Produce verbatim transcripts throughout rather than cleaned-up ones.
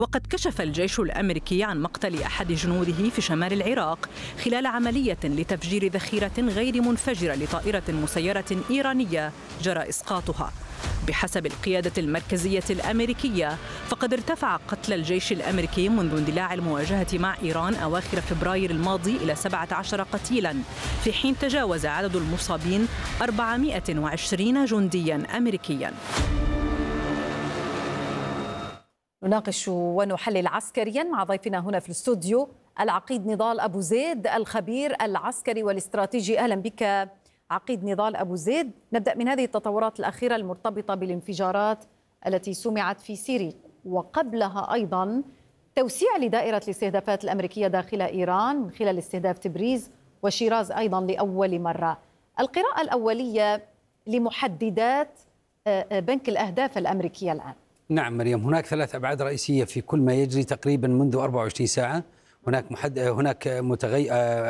وقد كشف الجيش الأمريكي عن مقتل أحد جنوده في شمال العراق خلال عملية لتفجير ذخيرة غير منفجرة لطائرة مسيرة إيرانية جرى إسقاطها. بحسب القيادة المركزية الأمريكية فقد ارتفع قتل الجيش الأمريكي منذ اندلاع المواجهة مع إيران أواخر فبراير الماضي إلى سبعة عشر قتيلا، في حين تجاوز عدد المصابين أربعمائة وعشرين جنديا أمريكيا. نناقش ونحلل عسكريا مع ضيفنا هنا في الاستوديو العقيد نضال أبو زيد الخبير العسكري والاستراتيجي. أهلا بك عقيد نضال أبو زيد. نبدأ من هذه التطورات الأخيرة المرتبطة بالانفجارات التي سمعت في سيري، وقبلها أيضا توسيع لدائرة الاستهدافات الأمريكية داخل إيران من خلال استهداف تبريز وشيراز أيضا لأول مرة. القراءة الأولية لمحددات بنك الأهداف الأمريكية الآن. نعم مريم، هناك ثلاث أبعاد رئيسية في كل ما يجري تقريبا منذ أربعة وعشرين ساعة. هناك محد... هناك متغي...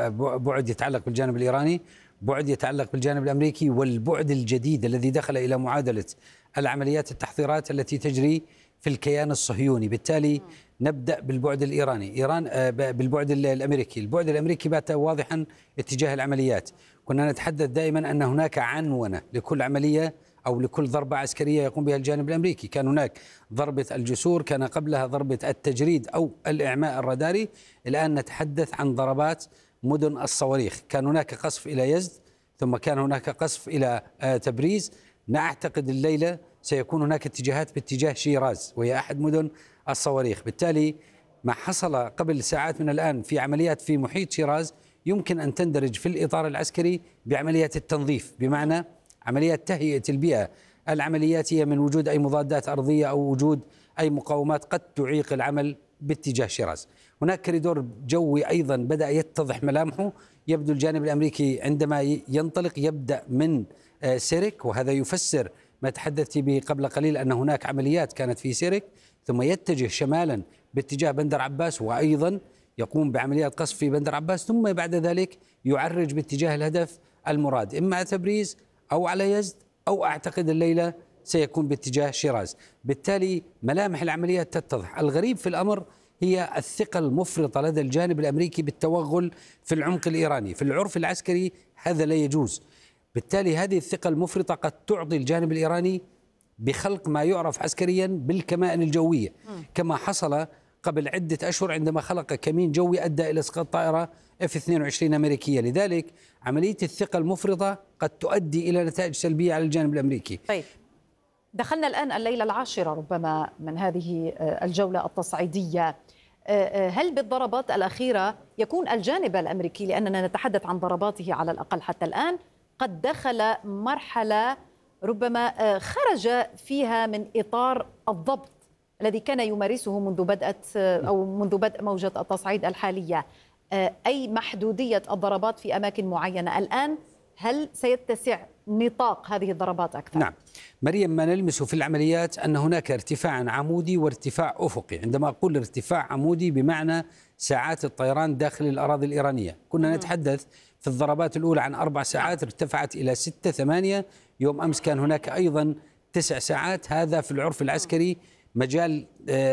بعد يتعلق بالجانب الإيراني، بعد يتعلق بالجانب الأمريكي، والبعد الجديد الذي دخل إلى معادلة العمليات التحضيرات التي تجري في الكيان الصهيوني. بالتالي نبدأ بالبعد الإيراني، إيران بالبعد الأمريكي. البعد الأمريكي بات واضحا اتجاه العمليات. كنا نتحدث دائما أن هناك عنونة لكل عملية أو لكل ضربة عسكرية يقوم بها الجانب الأمريكي. كان هناك ضربة الجسور، كان قبلها ضربة التجريد أو الإعماء الراداري، الآن نتحدث عن ضربات مدن الصواريخ. كان هناك قصف إلى يزد، ثم كان هناك قصف إلى تبريز. نعتقد الليلة سيكون هناك اتجاهات باتجاه شيراز وهي أحد مدن الصواريخ. بالتالي ما حصل قبل ساعات من الآن في عمليات في محيط شيراز يمكن أن تندرج في الإطار العسكري بعمليات التنظيف، بمعنى عمليات تهيئة البيئة. العمليات هي من وجود أي مضادات أرضية أو وجود أي مقاومات قد تعيق العمل باتجاه شيراز. هناك كريدور جوي أيضا بدأ يتضح ملامحه. يبدو الجانب الأمريكي عندما ينطلق يبدأ من سيرك، وهذا يفسر ما تحدثت به قبل قليل أن هناك عمليات كانت في سيرك، ثم يتجه شمالا باتجاه بندر عباس وأيضا يقوم بعمليات قصف في بندر عباس، ثم بعد ذلك يعرج باتجاه الهدف المراد، إما تبريز أو على يزد أو أعتقد الليلة سيكون باتجاه شيراز. بالتالي ملامح العمليات تتضح. الغريب في الأمر هي الثقة المفرطة لدى الجانب الأمريكي بالتوغل في العمق الإيراني. في العرف العسكري هذا لا يجوز. بالتالي هذه الثقة المفرطة قد تعطي الجانب الإيراني بخلق ما يعرف عسكريا بالكمائن الجوية، كما حصل قبل عدة أشهر عندما خلق كمين جوي أدى إلى إسقاط طائرة إف اثنين وعشرين أمريكية. لذلك عملية الثقة المفرطة قد تؤدي إلى نتائج سلبية على الجانب الأمريكي. طيب، دخلنا الآن الليلة العاشرة ربما من هذه الجولة التصعيدية. هل بالضربات الأخيرة يكون الجانب الأمريكي، لأننا نتحدث عن ضرباته على الأقل حتى الآن، قد دخل مرحلة ربما خرج فيها من إطار الضبط الذي كان يمارسه منذ بدأت أو منذ بدء موجة التصعيد الحالية، أي محدودية الضربات في أماكن معينة؟ الآن هل سيتسع نطاق هذه الضربات أكثر؟ نعم مريم، ما نلمسه في العمليات أن هناك ارتفاع عمودي وارتفاع أفقي. عندما أقول ارتفاع عمودي بمعنى ساعات الطيران داخل الأراضي الإيرانية. كنا نتحدث في الضربات الأولى عن أربع ساعات، ارتفعت إلى ستة ثمانية، يوم أمس كان هناك أيضا تسع ساعات. هذا في العرف العسكري مجال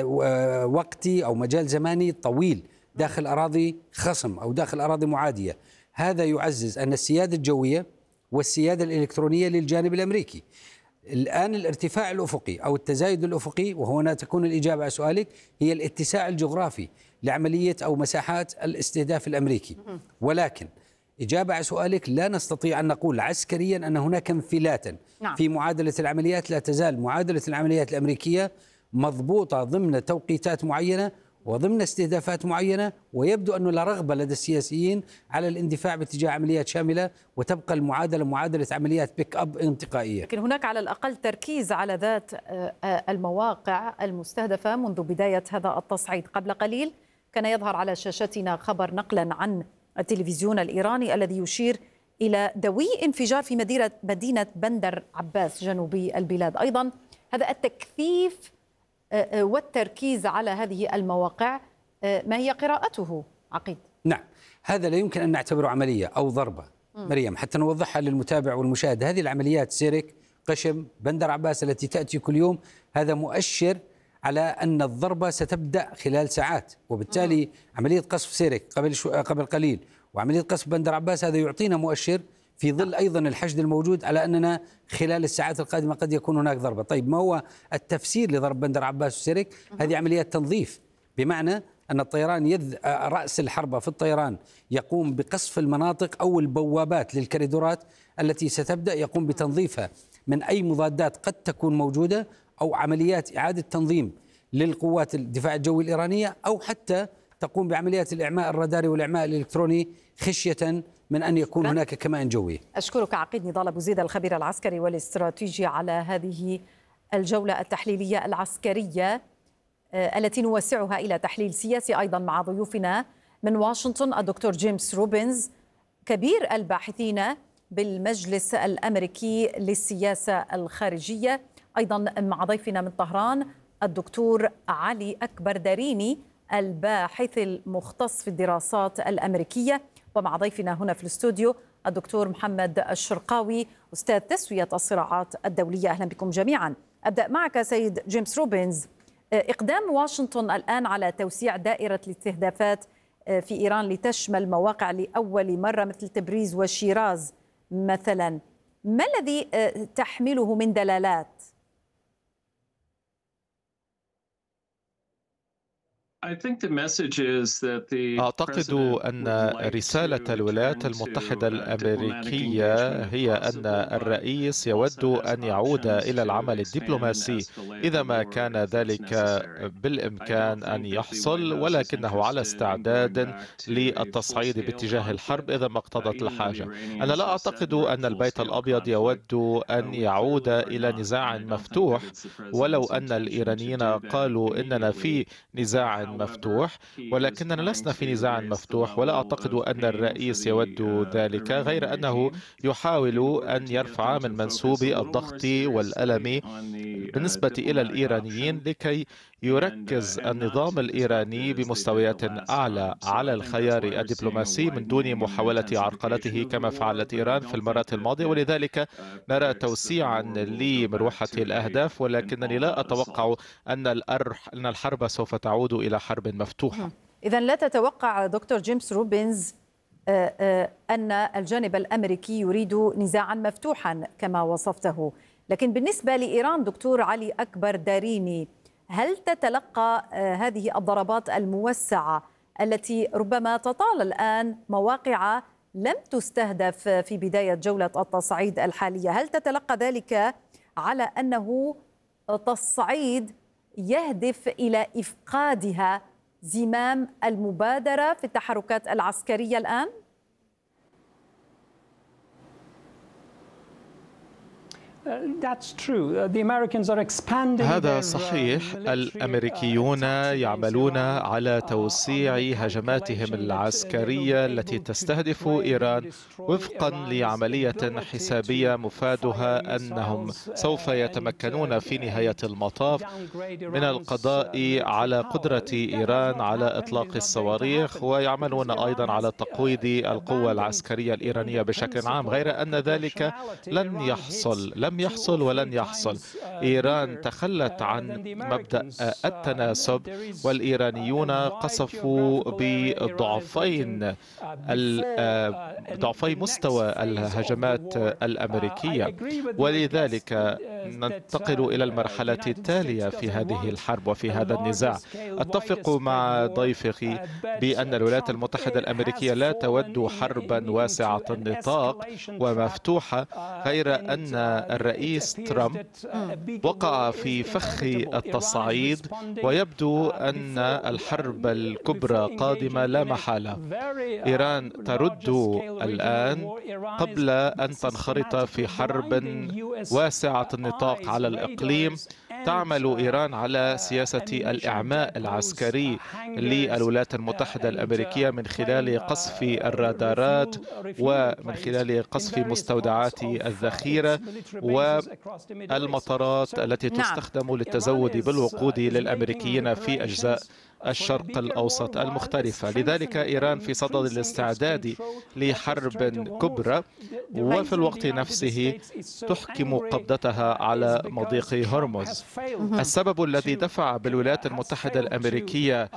وقتي أو مجال زماني طويل داخل أراضي خصم أو داخل أراضي معادية. هذا يعزز أن السيادة الجوية والسيادة الإلكترونية للجانب الأمريكي. الآن الارتفاع الأفقي أو التزايد الأفقي، وهنا تكون الإجابة على سؤالك، هي الاتساع الجغرافي لعملية أو مساحات الاستهداف الأمريكي. ولكن إجابة على سؤالك، لا نستطيع أن نقول عسكريا أن هناك انفلاتا في معادلة العمليات. لا تزال معادلة العمليات الأمريكية مضبوطة ضمن توقيتات معينة وضمن استهدافات معينة، ويبدو أنه لا رغبة لدى السياسيين على الاندفاع باتجاه عمليات شاملة، وتبقى المعادلة معادلة عمليات بيك أب انتقائية. لكن هناك على الأقل تركيز على ذات المواقع المستهدفة منذ بداية هذا التصعيد. قبل قليل كان يظهر على شاشتنا خبر نقلا عن التلفزيون الإيراني الذي يشير إلى دوي انفجار في مدينة مدينة بندر عباس جنوبي البلاد. أيضا هذا التكثيف والتركيز على هذه المواقع، ما هي قراءته عقيد؟ نعم، هذا لا يمكن أن نعتبره عملية أو ضربة م. مريم، حتى نوضحها للمتابع والمشاهد. هذه العمليات سيرك، قشم، بندر عباس التي تأتي كل يوم، هذا مؤشر على أن الضربة ستبدأ خلال ساعات، وبالتالي عملية قصف سيرك قبل قبل قليل وعملية قصف بندر عباس هذا يعطينا مؤشر في ظل أيضا الحشد الموجود على أننا خلال الساعات القادمة قد يكون هناك ضربة. طيب ما هو التفسير لضرب بندر عباس وسيرك؟ هذه عمليات تنظيف، بمعنى أن الطيران يد رأس الحربة في الطيران يقوم بقصف المناطق أو البوابات للكريدورات التي ستبدأ يقوم بتنظيفها من أي مضادات قد تكون موجودة، أو عمليات إعادة تنظيم للقوات الدفاع الجوي الإيرانية، أو حتى تقوم بعمليات الإعماء الراداري والإعماء الإلكتروني خشية من أن يكون هناك كمائن جوي. أشكرك عقيد نضال أبو زيد الخبير العسكري والاستراتيجي على هذه الجولة التحليلية العسكرية التي نوسعها إلى تحليل سياسي أيضا مع ضيوفنا من واشنطن الدكتور جيمس روبنز كبير الباحثين بالمجلس الأمريكي للسياسة الخارجية، أيضا مع ضيفنا من طهران الدكتور علي أكبر داريني الباحث المختص في الدراسات الأمريكية، ومع ضيفنا هنا في الاستوديو الدكتور محمد الشرقاوي أستاذ تسوية الصراعات الدولية. أهلا بكم جميعا. أبدأ معك سيد جيمس روبنز. إقدام واشنطن الآن على توسيع دائرة الاستهدافات في إيران لتشمل مواقع لأول مرة مثل تبريز وشيراز مثلا، ما الذي تحمله من دلالات؟ أعتقد أن رسالة الولايات المتحدة الأمريكية هي أن الرئيس يود أن يعود إلى العمل الدبلوماسي إذا ما كان ذلك بالإمكان أن يحصل، ولكنه على استعداد للتصعيد باتجاه الحرب إذا ما اقتضت الحاجة. أنا لا أعتقد أن البيت الأبيض يود أن يعود إلى نزاع مفتوح، ولو أن الإيرانيين قالوا إننا في نزاع مفتوح، ولكننا لسنا في نزاع مفتوح، ولا أعتقد أن الرئيس يود ذلك، غير أنه يحاول أن يرفع من منسوب الضغط والألم بالنسبة إلى الإيرانيين لكي يركز النظام الإيراني بمستويات أعلى على الخيار الدبلوماسي من دون محاولة عرقلته كما فعلت إيران في المرات الماضية. ولذلك نرى توسيعا لمروحة الأهداف، ولكنني لا أتوقع أن أن الحرب سوف تعود إلى حرب مفتوحة. إذن لا تتوقع دكتور جيمس روبنز أن الجانب الأمريكي يريد نزاعا مفتوحا كما وصفته، لكن بالنسبة لإيران دكتور علي أكبر داريني، هل تتلقى هذه الضربات الموسعة التي ربما تطال الآن مواقع لم تستهدف في بداية جولة التصعيد الحالية، هل تتلقى ذلك على أنه تصعيد يهدف إلى إفقادها زمام المبادرة في التحركات العسكرية الآن؟ هذا صحيح. الأمريكيون يعملون على توسيع هجماتهم العسكرية التي تستهدف إيران وفقا لعملية حسابية مفادها أنهم سوف يتمكنون في نهاية المطاف من القضاء على قدرة إيران على إطلاق الصواريخ، ويعملون أيضا على تقويض القوة العسكرية الإيرانية بشكل عام، غير أن ذلك لن يحصل لم يحصل ولن يحصل. إيران تخلت عن مبدأ التناسب، والإيرانيون قصفوا بضعفين ضعفي مستوى الهجمات الأمريكية، ولذلك ننتقل إلى المرحلة التالية في هذه الحرب وفي هذا النزاع. أتفق مع ضيفي بأن الولايات المتحدة الأمريكية لا تود حربا واسعة النطاق ومفتوحة، غير أن الرئيس ترامب وقع في فخ التصعيد، ويبدو أن الحرب الكبرى قادمة لا محالة. إيران ترد الآن قبل أن تنخرط في حرب واسعة النطاق على الإقليم. تعمل إيران على سياسة الإعماء العسكري للولايات المتحدة الأمريكية من خلال قصف الرادارات ومن خلال قصف مستودعات الذخيرة والمطارات التي تستخدم للتزود بالوقود للأمريكيين في أجزاء الشرق الأوسط المختلفة. لذلك إيران في صدد الاستعداد لحرب كبرى، وفي الوقت نفسه تحكم قبضتها على مضيق هرمز. السبب الذي دفع بالولايات المتحدة الأمريكية